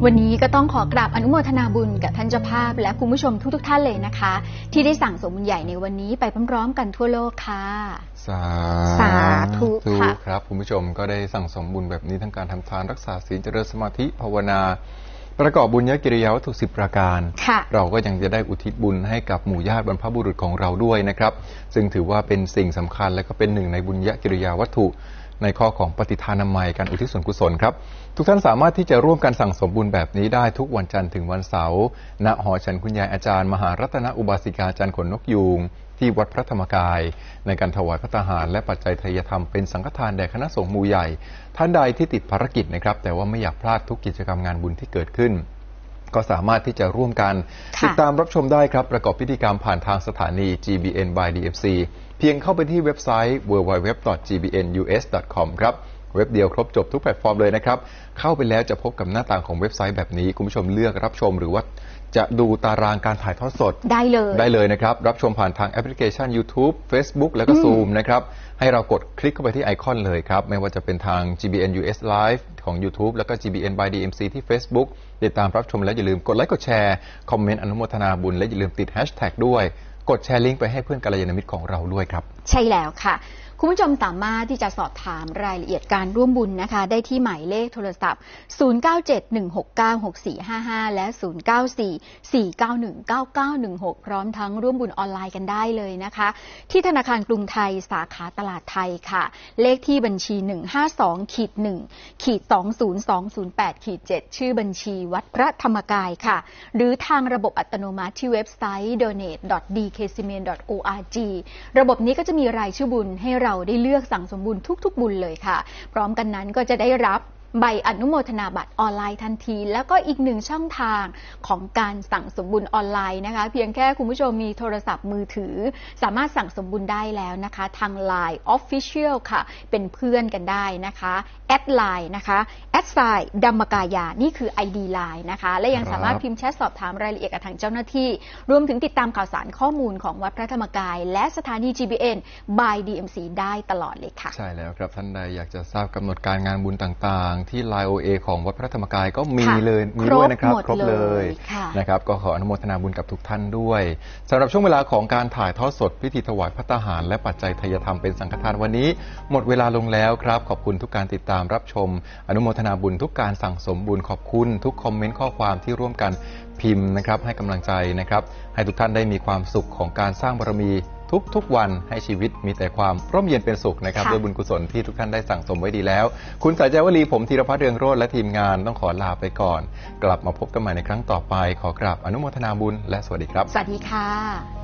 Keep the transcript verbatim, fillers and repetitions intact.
วันนี้ก็ต้องขอกราบอนุโมทนาบุญกับท่านเจ้าภาพและคุณผู้ชมทุกๆท่านเลยนะคะที่ได้สั่งสมบุญใหญ่ในวันนี้ไปพร้อมๆกันทั่วโลกค่ะสาธุค่ะครับคุณผู้ชมก็ได้สั่งสมบุญแบบนี้ทั้งการทำทานรักษาศีลเจริญสมาธิภาวนาประกอบบุญญกิริยาวัตถุสิบประการเราก็ยังจะได้อุทิศบุญให้กับหมู่ญาติบรรพบุรุษของเราด้วยนะครับซึ่งถือว่าเป็นสิ่งสำคัญและก็เป็นหนึ่งในบุญญกิริยาวัตถุในข้อของปฏิทานามัยการอุทิศส่วนกุศลครับทุกท่านสามารถที่จะร่วมกันสั่งสมบุญแบบนี้ได้ทุกวันจันทร์ถึงวันเสาร์ณหอฉันคุณยายอาจารย์มหารัตนอุบาสิกาจันทร์ขนนกยูงที่วัดพระธรรมกายในการถวายพระทหารและปัจจัยทายธรรมเป็นสังฆทานแด่คณะสงฆ์หมู่ใหญ่ท่านใดที่ติดภารกิจนะครับแต่ว่าไม่อยากพลาดทุกกิจกรรมงานบุญที่เกิดขึ้นก็สามารถที่จะร่วมกันติดตามรับชมได้ครับประกอบพิธีกรรมผ่านทางสถานี จี บี เอ็น by ดี เอฟ ซี เพียงเข้าไปที่เว็บไซต์ ดับเบิลยู ดับเบิลยู ดับเบิลยู ดอท จี บี เอ็น ยู เอส ดอท คอม ครับเว็บเดียวครบจบทุกแพลตฟอร์มเลยนะครับเข้าไปแล้วจะพบกับหน้าต่างของเว็บไซต์แบบนี้คุณผู้ชมเลือกรับชมหรือว่าจะดูตารางการถ่ายทอดสดได้เลยได้เลยนะครับรับชมผ่านทางแอปพลิเคชัน YouTube Facebook แล้วก็ Zoom นะครับให้เรากดคลิกเข้าไปที่ไอคอนเลยครับไม่ว่าจะเป็นทาง จี บี เอ็น ยู เอส Live ของ YouTube แล้วก็ จี บี เอ็น by ดี เอ็ม ซี ที่ Facebook ติดตามรับชมแล้วอย่าลืมกดไลค์กดแชร์คอมเมนต์อนุโมทนาบุญและอย่าลืมติดแฮชแท็กด้วยกดแชร์ลิงก์ไปให้เพื่อนกัลยาณมิตรของเราด้วยครับใช่แล้วค่ะคุณผู้ชมสามารถที่จะสอบถามรายละเอียดการร่วมบุญนะคะได้ที่หมายเลขโทรศัพท์ศูนย์ เก้า เจ็ด หนึ่ง หก เก้า หก สี่ ห้า ห้าและศูนย์ เก้า สี่ สี่ เก้า หนึ่ง เก้า เก้า หนึ่ง หกพร้อมทั้งร่วมบุญออนไลน์กันได้เลยนะคะที่ธนาคารกรุงไทยสาขาตลาดไทยค่ะเลขที่บัญชี หนึ่ง ห้า สอง หนึ่ง สอง ศูนย์ สอง ศูนย์ แปด เจ็ด ชื่อบัญชีวัดพระธรรมกายค่ะหรือทางระบบอัตโนมัติที่เว็บไซต์ โดเนท ดอท ดี เค ซี เอ็ม เอ็น ดอท โอ อาร์ จี ระบบนี้ก็จะมีรายชื่อบุญให้เราได้เลือกสั่งสมบุญทุกๆบุญเลยค่ะพร้อมกันนั้นก็จะได้รับใบอนุโมทนาบัตรออนไลน์ทันทีแล้วก็อีกหนึ่งช่องทางของการสั่งสมบุญออนไลน์นะคะเพียงแค่คุณผู้ชมมีโทรศัพท์มือถือสามารถสั่งสมบุญได้แล้วนะคะทาง ไลน์ Official ค่ะเป็นเพื่อนกันได้นะคะแอดไลน์นะคะแอดไซน์ดัมมกายานี่คือ ไอ ดี ไลน์นะคะและยังสามารถพิมพ์แชทสอบถามรายละเอียดกับทางเจ้าหน้าที่รวมถึงติดตามข่าวสารข้อมูลของวัดพระธรรมกายและสถานี จี บี เอ็น by ดี เอ็ม ซี ได้ตลอดเลยค่ะใช่แล้วครับท่านใดอยากจะทราบกำหนดการงานบุญต่างๆที่ ไลน์ โอ เอ ของวัดพระธรรมกายก็มีเลยมีด้วยนะครับครบเลยนะครับก็ขออนุโมทนาบุญกับทุกท่านด้วยสำหรับช่วงเวลาของการถ่ายทอดสดพิธีถวายพระทหารและปัจจัยทายธรรมเป็นสังฆทานวันนี้หมดเวลาลงแล้วครับขอบคุณทุกการติดตามรับชมอนุโมทนาบุญทุกการสั่งสมบุญขอบคุณทุกคอมเมนต์ข้อความที่ร่วมกันพิมพ์นะครับให้กำลังใจนะครับให้ทุกท่านได้มีความสุขของการสร้างบารมีทุกๆวันให้ชีวิตมีแต่ความร่มเย็นเป็นสุขนะครับด้วยบุญกุศลที่ทุกท่านได้สั่งสมไว้ดีแล้วคุณสายใจวลีผมธีรพัฒน์เรืองโรจน์และทีมงานต้องขอลาไปก่อนกลับมาพบกันใหม่ในครั้งต่อไปขอกราบอนุโมทนาบุญและสวัสดีครับสวัสดีค่ะ